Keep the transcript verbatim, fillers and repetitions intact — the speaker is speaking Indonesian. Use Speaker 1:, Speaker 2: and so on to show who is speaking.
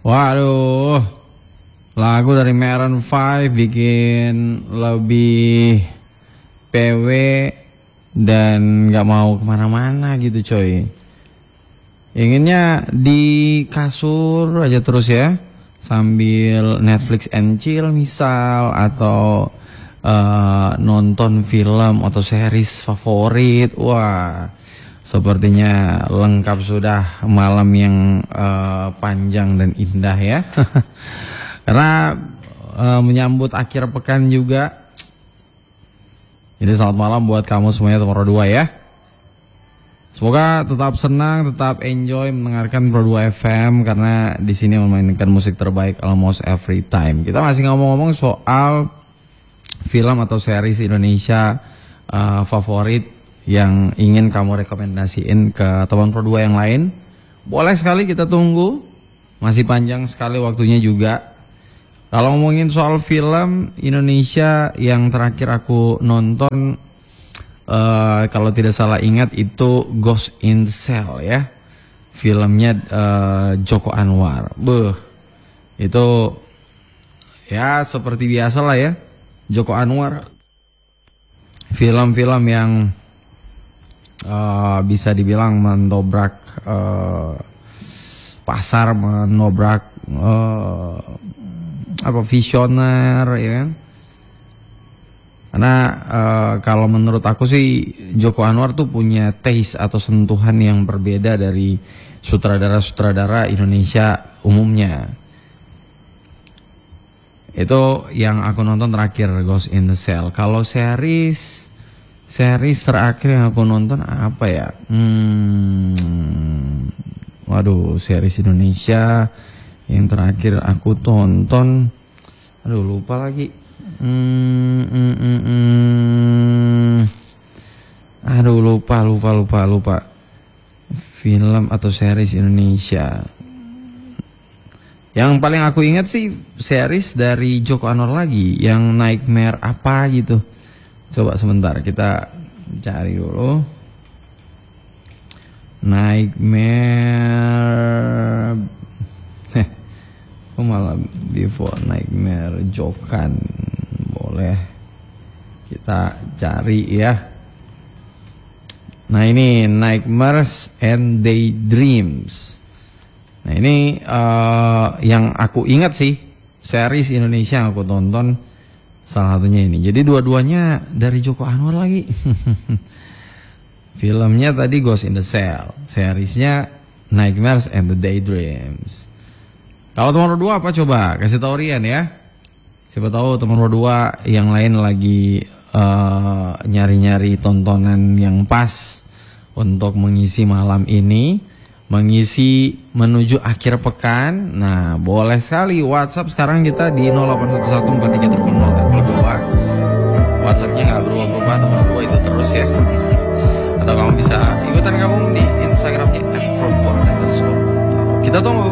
Speaker 1: Waduh, lagu dari Maroon lima bikin lebih P W dan gak mau kemana-mana gitu coy. Inginnya di kasur aja terus ya, sambil Netflix and chill misal, atau uh, nonton film atau series favorit. Wah, sepertinya lengkap sudah malam yang uh, panjang dan indah ya. Karena uh, menyambut akhir pekan juga. Jadi selamat malam buat kamu semuanya teman Pro dua ya. Semoga tetap senang, tetap enjoy mendengarkan Pro dua F M karena di sini memainkan musik terbaik almost every time. Kita masih ngomong-ngomong soal film atau series Indonesia uh, favorit yang ingin kamu rekomendasiin ke teman Pro dua yang lain. Boleh sekali, kita tunggu. Masih panjang sekali waktunya juga. Kalau ngomongin soal film Indonesia yang terakhir aku nonton, uh, kalau tidak salah ingat itu Ghost in the Shell ya. Filmnya uh, Joko Anwar. Beuh, itu ya seperti biasa lah ya. Joko Anwar film-film yang uh, bisa dibilang mendobrak uh, pasar, menobrak uh, apa visioner ya kan. Karena uh, kalau menurut aku sih Joko Anwar tuh punya taste atau sentuhan yang berbeda dari sutradara-sutradara Indonesia umumnya. Itu yang aku nonton terakhir, Ghost in the Shell. Kalau series series terakhir yang aku nonton apa ya? Hmm, waduh, series Indonesia yang terakhir aku tonton, aduh lupa lagi. Hmm, hmm, hmm, hmm. Aduh lupa lupa lupa lupa. Film atau series Indonesia. Yang paling aku ingat sih series dari Joko Anwar lagi, yang Nightmare apa gitu. Coba sebentar kita cari dulu. Nightmare, heh, kok malah Before Nightmare Jokan. Boleh kita cari ya. Nah ini Nightmares and Daydreams. Nah ini uh, yang aku ingat sih series Indonesia yang aku tonton, salah satunya ini. Jadi dua-duanya dari Joko Anwar lagi. Filmnya tadi Ghost in the Shell, seriesnya Nightmares and the Daydreams. Kalau teman dua apa coba kasih tau Rian ya. Siapa tahu teman dua yang lain lagi uh, nyari-nyari tontonan yang pas untuk mengisi malam ini, mengisi menuju akhir pekan. Nah boleh sekali WhatsApp sekarang kita di nol delapan satu satu empat tiga nol nol nol dua. WhatsAppnya gak berubah-berubah teman dua itu terus ya. Atau kamu bisa ikutan gabung di Instagramnya at pro dua underscore. Kita tunggu.